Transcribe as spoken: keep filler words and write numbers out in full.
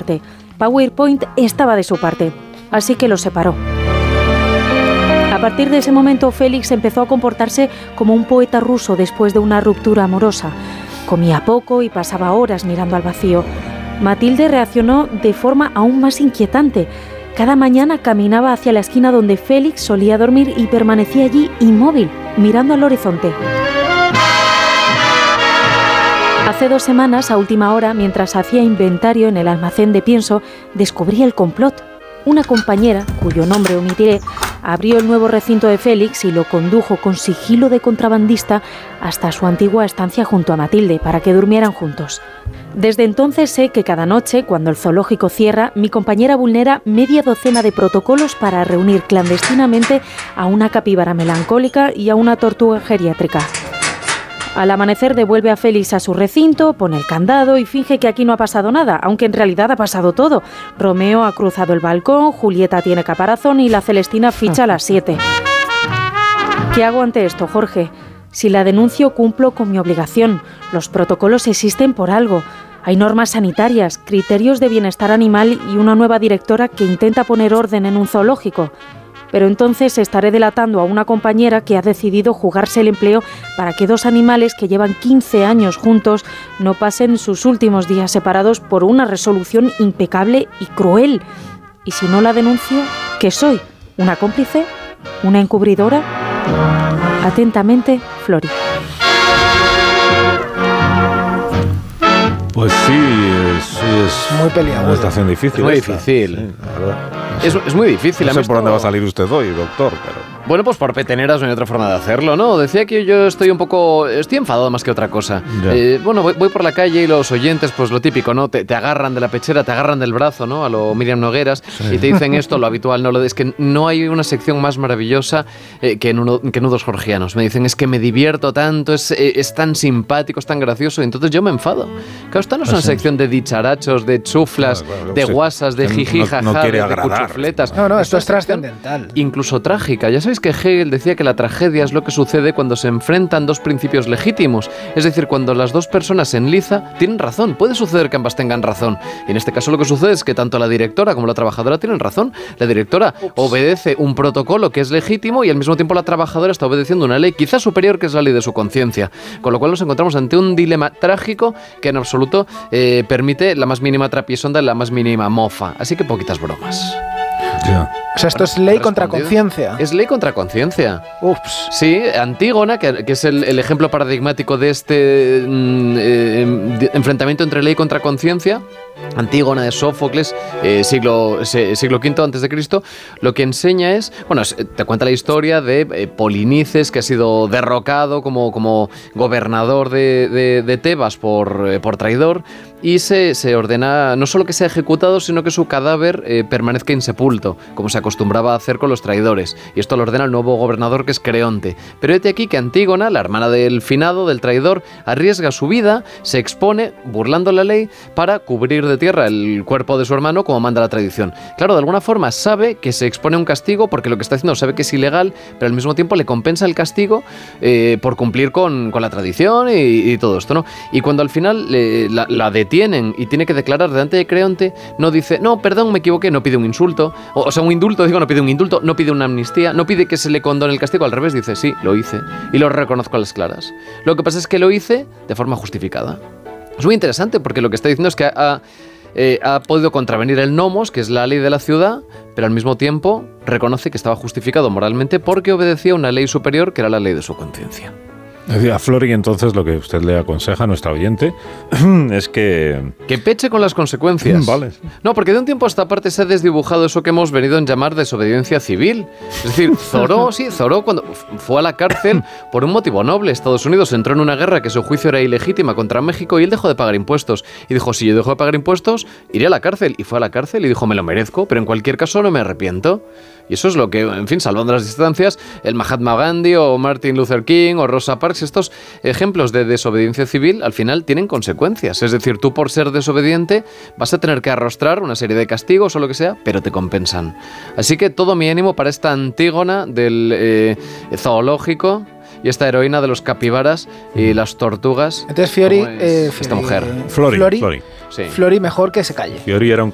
parte. PowerPoint estaba de su parte, así que los separó. A partir de ese momento, Félix empezó a comportarse como un poeta ruso después de una ruptura amorosa. Comía poco y pasaba horas mirando al vacío. Matilde reaccionó de forma aún más inquietante. Cada mañana caminaba hacia la esquina donde Félix solía dormir y permanecía allí inmóvil, mirando al horizonte. Hace dos semanas, a última hora, mientras hacía inventario en el almacén de pienso, descubrí el complot. Una compañera, cuyo nombre omitiré, abrió el nuevo recinto de Félix y lo condujo con sigilo de contrabandista hasta su antigua estancia junto a Matilde para que durmieran juntos. Desde entonces sé que cada noche, cuando el zoológico cierra, mi compañera vulnera media docena de protocolos para reunir clandestinamente a una capíbara melancólica y a una tortuga geriátrica. Al amanecer devuelve a Félix a su recinto, pone el candado y finge que aquí no ha pasado nada, aunque en realidad ha pasado todo. Romeo ha cruzado el balcón, Julieta tiene caparazón y la Celestina ficha a las siete. ¿Qué hago ante esto, Jorge? Si la denuncio, cumplo con mi obligación. Los protocolos existen por algo. Hay normas sanitarias, criterios de bienestar animal y una nueva directora que intenta poner orden en un zoológico. Pero entonces estaré delatando a una compañera que ha decidido jugarse el empleo para que dos animales que llevan quince años juntos no pasen sus últimos días separados por una resolución impecable y cruel. Y si no la denuncio, ¿qué soy? ¿Una cómplice? ¿Una encubridora? Atentamente, Flori. Pues sí, es, sí, es muy peleado. Una estación difícil. Es muy esta. difícil. Sí, la verdad. Es, es muy difícil. No sé esto... por dónde va a salir usted hoy, doctor, pero... Bueno, pues por peteneras no hay otra forma de hacerlo, ¿no? Decía que yo estoy un poco... Estoy enfadado más que otra cosa. Eh, bueno, voy, voy por la calle y los oyentes, pues lo típico, ¿no? Te, te agarran de la pechera, te agarran del brazo, ¿no? A lo Miriam Nogueras, sí. Y te dicen esto, lo habitual, ¿no? Lo de, es que no hay una sección más maravillosa eh, que, en uno, que Nudos Jorgianos. Me dicen, es que me divierto tanto, es, eh, es tan simpático, es tan gracioso, y entonces yo me enfado. Claro, esta no es una sí. sección de dicharachos, de chuflas, claro, claro, de sí. guasas, de jiji, jaja, no, no quiere de agradar. cuchufletas. No, no, esto es trascendental. Incluso trágica. Ya sabéis que Hegel decía que la tragedia es lo que sucede cuando se enfrentan dos principios legítimos. Es decir, cuando las dos personas en liza tienen razón. Puede suceder que ambas tengan razón. Y en este caso lo que sucede es que tanto la directora como la trabajadora tienen razón. La directora Ups. obedece un protocolo que es legítimo y al mismo tiempo la trabajadora está obedeciendo una ley quizás superior, que es la ley de su conciencia. Con lo cual nos encontramos ante un dilema trágico que en absoluto eh, permite la más mínima trapisonda, la más mínima mofa. Así que poquitas bromas. Ya. O sea, esto es ley contra conciencia. Es ley contra conciencia. Ups. Sí, Antígona, que, que es el, el ejemplo paradigmático de este mm, eh, enfrentamiento entre ley contra conciencia. Antígona de Sófocles, eh, siglo, se, siglo quinto antes de Cristo, lo que enseña es, bueno, te cuenta la historia de eh, Polinices, que ha sido derrocado como, como gobernador de, de, de Tebas por, eh, por traidor, y se, se ordena no solo que sea ejecutado, sino que su cadáver eh, permanezca insepulto, como se acostumbraba a hacer con los traidores, y esto lo ordena el nuevo gobernador, que es Creonte. Pero hete aquí que Antígona, la hermana del finado, del traidor, arriesga su vida, se expone, burlando la ley, para cubrir de tierra el cuerpo de su hermano, como manda la tradición. Claro, de alguna forma sabe que se expone a un castigo porque lo que está haciendo sabe que es ilegal, pero al mismo tiempo le compensa el castigo eh, por cumplir con, con la tradición y, y todo esto, ¿no? Y cuando al final eh, la, la detienen y tiene que declarar delante de Creonte, no dice, no, perdón, me equivoqué, no pide un insulto, o, o sea, un indulto, digo, no pide un indulto, no pide una amnistía, no pide que se le condone el castigo, al revés, dice, sí, lo hice y lo reconozco a las claras. Lo que pasa es que lo hice de forma justificada. Es muy interesante porque lo que está diciendo es que ha, eh, ha podido contravenir el nomos, que es la ley de la ciudad, pero al mismo tiempo reconoce que estaba justificado moralmente porque obedecía una ley superior, que era la ley de su conciencia. A Flori, entonces, lo que usted le aconseja a nuestra oyente es que... Que peche con las consecuencias. Vale. No, porque de un tiempo a esta parte se ha desdibujado eso que hemos venido a llamar desobediencia civil. Es decir, Zoró, sí, Zoró cuando fue a la cárcel por un motivo noble. Estados Unidos entró en una guerra que a su juicio era ilegítima contra México y él dejó de pagar impuestos. Y dijo, si yo dejo de pagar impuestos, iré a la cárcel. Y fue a la cárcel y dijo, me lo merezco, pero en cualquier caso no me arrepiento. Y eso es lo que, en fin, salvando las distancias, el Mahatma Gandhi o Martin Luther King o Rosa Parks, estos ejemplos de desobediencia civil al final tienen consecuencias. Es decir, tú por ser desobediente vas a tener que arrostrar una serie de castigos o lo que sea, pero te compensan. Así que todo mi ánimo para esta Antígona del eh, zoológico y esta heroína de los capibaras y las tortugas. Entonces Fiori, es eh, esta mujer. Flori, Flori, Flori. Sí. Flori mejor que se calle. Fiori era un